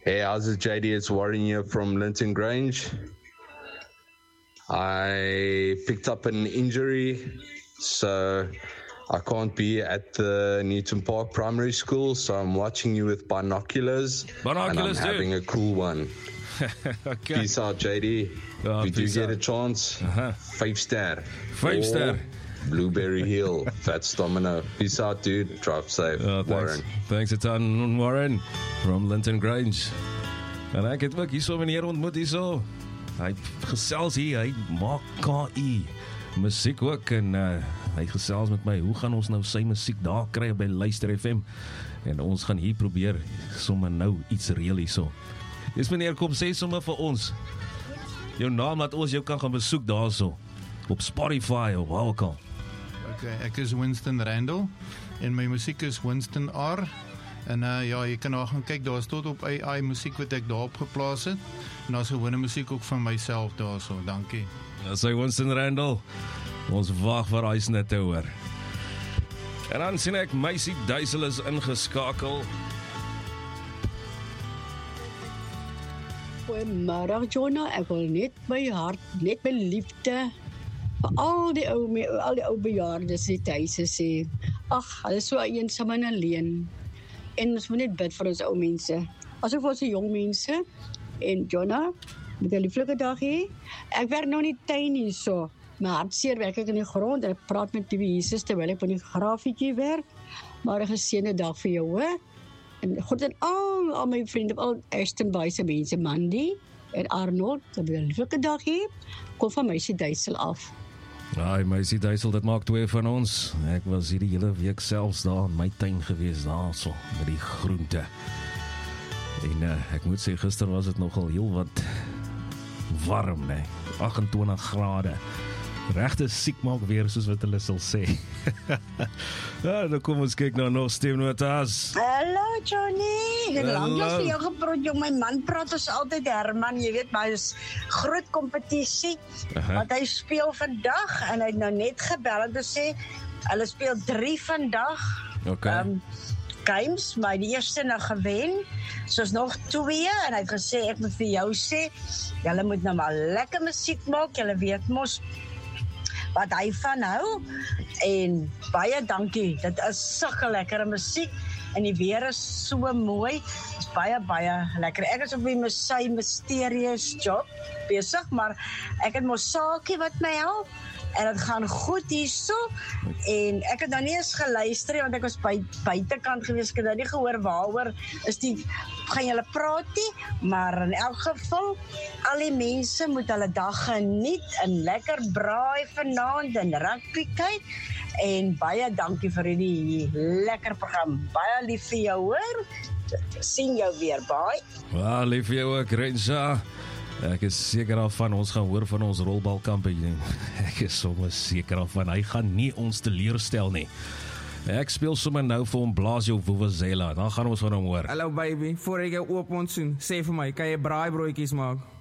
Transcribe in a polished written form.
Hey, how's it, JD? It's Warren here from Linton Grange. I picked up an injury, so I can't be at the Newton Park Primary School, so I'm watching you with binoculars and I'm having a cool one. Okay. Peace out, JD. If you do get a chance, 5-star. 5-star. Blueberry Hill, Fats Domino. Peace out, dude. Drive safe. Warren. Thanks a ton, Warren, from Linton Grange. En ek het ook hierso meneer ontmoet hierso. Hy gesels hier, hy maak KI musiek ook en hy gesels met my, hoe gaan ons nou sy musiek daar kry by Luister FM? En ons gaan hier probeer sommer nou iets reël hierso. Dis meneer, kom sê sommer vir ons jou naam, dat ons jou kan gaan besoek daarso op Spotify of waar ook al. Okay, ek is Winston Randall en my musiek is Winston R. En ja, jy kan daar gaan kyk, daar is tot op AI musiek wat ek daarop geplaas het. En daar is gewone musiek ook van myself daarso, dankie. Ja, sy Winston Randall, ons wag vir hy net te hoor. En dan sien ek Meisie Duisel is ingeskakel. Goeiemiddag Jonah, ek wil net my hart, net my liefde vir al die ou bejaardes die huise sê. Ag, hulle is so eensaam en alleen. En ons moet net bid vir ons ou mense. Asof ons jong mense. En Jonah, met 'n lieflike dag hier. Ek werk nou in die tuin hier so. My hartseer werk ek in die grond en ek praat met die Jesus terwyl ek op die grafietjie werk. Maar 'n geseënde dag vir jou, hoor. En God en al my vriende, al Ashton Bay se mense, Mandy en Arnold, 'n lieflike dag hier. Kom van Meisie Duisel af. Ai, Meisie Duisel, dit maak 2 van ons. Ek was hier die hele week selfs daar in my tuin gewees, daar so, met die groente. En ek moet sê, gister was dit nogal heel wat warm, nee. 28 grade. Regte siek maak weer, soos wat hulle sal sê. Ja, dan kom ons kyk nou nog stemnotas. Hallo Johnny, ek het lanklaas vir jou gepraat, jong, my man praat ons altyd Herman, jy weet, maar is groot kompetisie, want hy speel vandag, en hy het nou net gebel en te sê, hulle speel 3 vandag, games, maar die eerste nou gewen, soos nog 2, en hy het gesê, ek moet vir jou sê, julle moet nou maar lekker musiek maak, julle weet mos, wat hy van hou, en baie dankie, dit is sulke lekkere musiek, en die weer is so mooi, is baie lekker. Ek is op die sy mysterious job besig, maar ek het mos saakie wat my help, en dit gaan goed hierso, en ek het nou nie eens geluister, want ek was buitekant gewees, ek het nou nie gehoor waaroor gaan julle praat nie, maar in elk geval, al die mense moet hulle dag geniet, en lekker braai vanaand, en rugby kyk, en baie dankie vir die lekker program, baie lief vir jou hoor, sien jou weer, bye. Ja, lief vir jou ook, Rensha. Ek is seker daarvan, ons gaan hoor van ons rolbalkampioen. Ek is sommer seker daarvan, hy gaan nie ons teleurstel nie. Ek speel sommer nou vir hom Blasio Vuvuzela, dan gaan ons van hom hoor. Hallo baby, voor ek jou oop mond soen, sê vir my, kan jy braaibroodjies maak?